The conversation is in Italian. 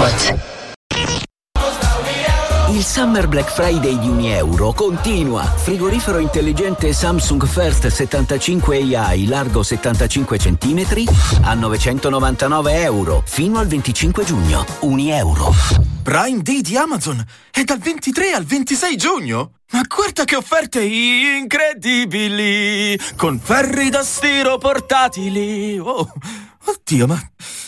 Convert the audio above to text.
negozi. Il Summer Black Friday di Unieuro continua. Frigorifero intelligente Samsung First 75 AI largo 75 cm a €999 fino al 25 giugno. Unieuro. Prime Day di Amazon è dal 23 al 26 giugno. Ma guarda che offerte incredibili! Con ferri da stiro portatili. Oh, oddio, ma